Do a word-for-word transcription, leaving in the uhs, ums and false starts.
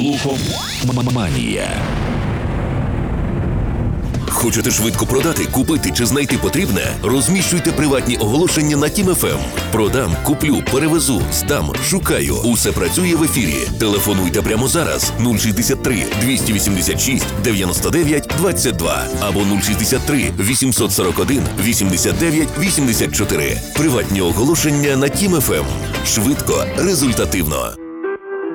Слухоманія. Хочете швидко продати, купити чи знайти потрібне? Розміщуйте приватні оголошення на Тім еф ем. Продам, куплю, перевезу, здам, шукаю. Усе працює в ефірі. Телефонуйте прямо зараз. нуль шістдесят три двісті вісімдесят шість дев'яносто дев'ять двадцять два або нуль шістдесят три вісімсот сорок один вісімдесят дев'ять вісімдесят чотири. Приватні оголошення на Тім еф ем. Швидко, результативно.